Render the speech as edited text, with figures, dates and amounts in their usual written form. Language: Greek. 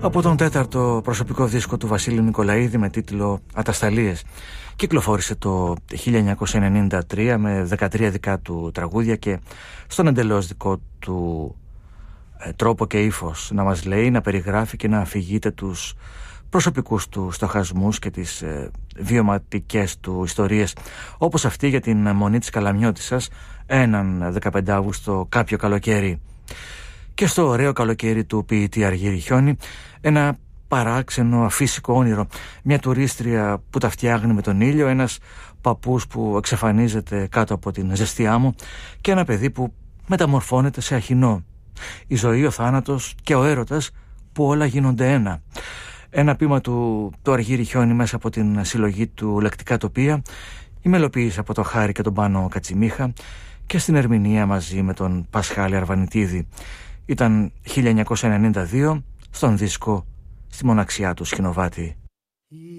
Από τον τέταρτο προσωπικό δίσκο του Βασίλη Νικολαίδη με τίτλο «Ατασταλίες». Κυκλοφόρησε το 1993 με 13 δικά του τραγούδια και στον εντελώς δικό του τρόπο και ύφος να μας λέει, να περιγράφει και να αφηγείται τους προσωπικούς του στοχασμούς και τις βιωματικές του ιστορίες, όπως αυτή για την Μονή της Καλαμιώτισσας έναν 15 Αύγουστο κάποιο καλοκαίρι. Και στο ωραίο καλοκαίρι του ποιητή Αργύρη Χιόνι, ένα παράξενο αφύσικο όνειρο, μια τουρίστρια που τα φτιάχνει με τον ήλιο, ένας παππούς που εξαφανίζεται κάτω από την ζεστή άμμο και ένα παιδί που μεταμορφώνεται σε αχινό. Η ζωή, ο θάνατος και ο έρωτας που όλα γίνονται ένα. Ένα ποίημα του Αργύρη Χιόνι μέσα από την συλλογή του Λεκτικά Τοπία, η μελοποίηση από το Χάρη και τον Πάνο Κατσιμίχα και στην ερμηνεία μαζί με τον Πασχάλη Αρβανιτίδη. Ήταν 1992 στον δίσκο «Στη μοναξιά του Σχοινοβάτη».